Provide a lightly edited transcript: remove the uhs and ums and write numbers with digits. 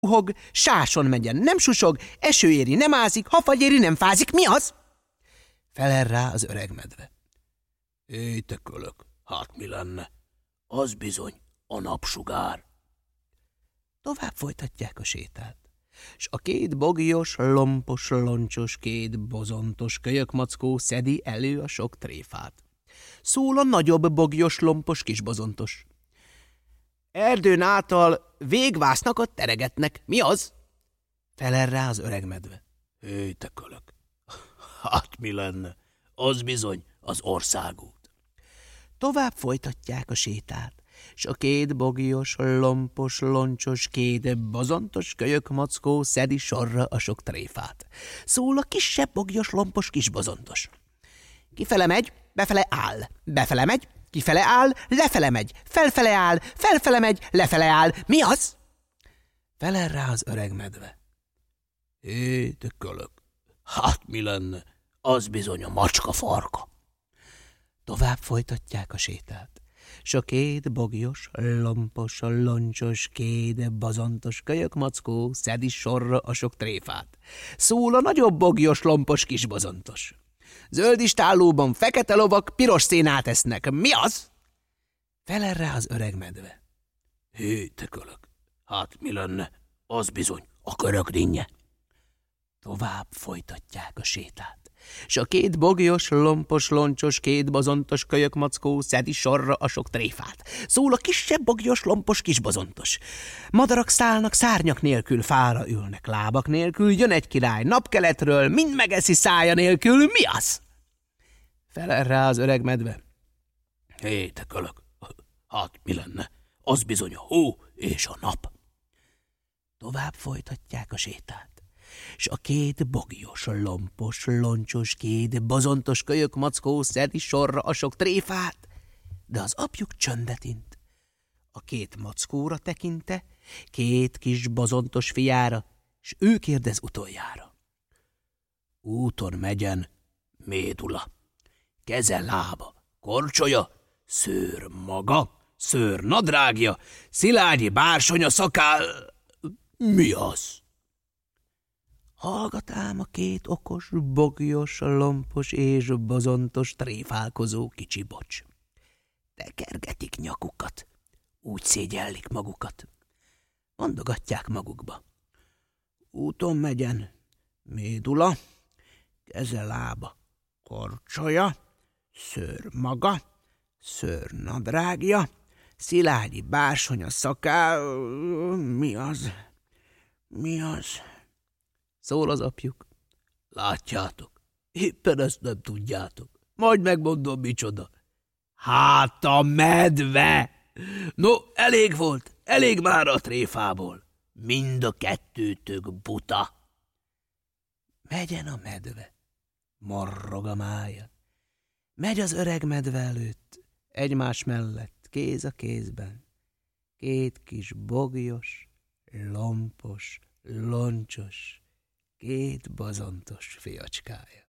hog, sáson megyen nem susog, eső éri nem ázik, hafagy éri nem fázik. Mi az? Felel rá az öreg medve. Éj, te kölök, hát mi lenne? Az bizony a napsugár. Tovább folytatják a sétát, s a két bogyos, lompos, loncsos, két bozontos kölyökmackó szedi elő a sok tréfát. Szól a nagyobb bogyos, lompos kisbozontos. Erdőn által végvásznakot teregetnek. Mi az? Felel rá az öreg medve. Éj, te kölök, hát mi lenne? Az bizony az országút. Tovább folytatják a sétát, s a két bogyos, lompos, loncsos, két bozontos kölyökmackó szedi sorra a sok tréfát. Szól a kisebb bogyos, lompos kisbozontos. Kifele megy, befele áll, befele megy, kifele áll, lefele megy, felfele áll, felfele megy, lefele áll. Mi az? Felel rá az öreg medve. Hé, te kölök, hát mi lenne? Az bizony a macska farka. Tovább folytatják a sétát, s a két bogyos, lompos, loncsos, két bozontos kölyökmackó szedi sorra a sok tréfát. Szól a nagyobb bogyos, lompos kisbozontos. Zöld istállóban fekete lovak piros szénát esznek. Mi az? Felel rá az öreg medve. Hé, te kölök, hát mi lenne? Az bizony a körökdinnye. Tovább folytatják a sétát, s a két bogyos, lompos, loncsos, két bozontos kölyökmackó szedi sorra a sok tréfát. Szól a kisebb bogyos, lompos kisbozontos. Madarak szállnak szárnyak nélkül, fára ülnek lábak nélkül, jön egy király napkeletről, mind megeszi szája nélkül. Mi az? Felel rá az öreg medve. Hé, te kölök, hát mi lenne? Az bizony a hó és a nap. Tovább folytatják a sétát, s a két bogyos, lompos, loncsos, két bozontos kölyökmackó szedi sorra a sok tréfát, de az apjuk csöndet int. A két mackóra tekinte, két kis bozontos fiára, s ő kérdez utoljára. Úton megyen médula, keze lába, korcsolya, szőr maga, szőr nadrágja, szilágyi bársonya szakál. Mi az? Hallgat ám a két okos, bogyos, lompos és bozontos tréfálkozó kicsi bocs. Tekergetik nyakukat, úgy szégyellik magukat. Mondogatják magukba. Úton megyen médula, keze lába, korcsolya, szőr maga, szőr nadrágja, szilágyi bársonya szakál. Mi az? Mi az? Szól az apjuk. Látjátok, éppen ezt nem tudjátok. Majd megmondom, micsoda. Hát a medve! No, elég volt, elég már a tréfából. Mind a kettőtök buta. Megyen a medve, morrog a mája. Megy az öreg medve előtt, egymás mellett, kéz a kézben. Két kis bogyos, lompos, loncsos, két bozontos fiacskája.